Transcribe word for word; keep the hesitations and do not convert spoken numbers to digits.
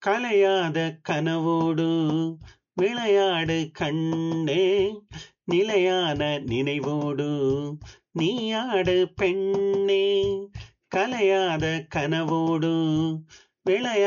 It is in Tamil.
கலையாத கனவோடு விளையாடு கண்ணே நிலையான நினைவோடு நீயாடு பெண்ணே கலையாத கனவோடு விளையாடு